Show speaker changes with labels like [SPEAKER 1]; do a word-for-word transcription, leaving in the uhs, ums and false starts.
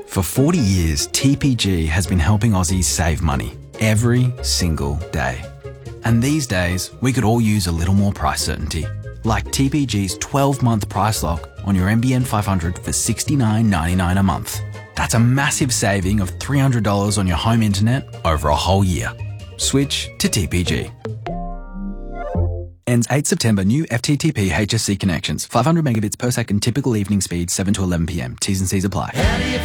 [SPEAKER 1] For forty years, T P G has been helping Aussies save money every single day. And these days, we could all use a little more price certainty, like T P G's twelve-month price lock on your N B N five hundred for sixty-nine ninety-nine a month. That's a massive saving of three hundred dollars on your home internet over a whole year. Switch to T P G. Ends eighth September. New F T T P H S C connections. five hundred megabits per second typical evening speed, seven to eleven p m. T's and C's apply.